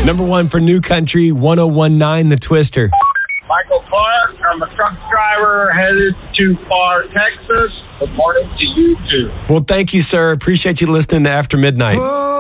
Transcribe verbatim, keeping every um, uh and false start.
Number one for New Country, one oh one nine The Twister. Michael Clark, I'm a truck driver headed to Far, Texas. Good morning to you, too. Well, thank you, sir. Appreciate you listening to After Midnight.